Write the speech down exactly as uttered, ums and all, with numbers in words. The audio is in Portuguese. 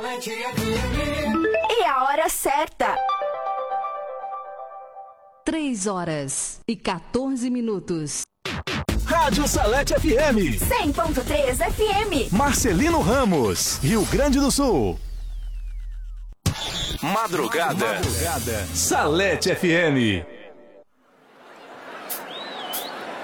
E a hora certa. Três horas e quatorze minutos. Rádio Salete F M. cem ponto três F M. Marcelino Ramos, Rio Grande do Sul. Madrugada. Madrugada. Salete F M.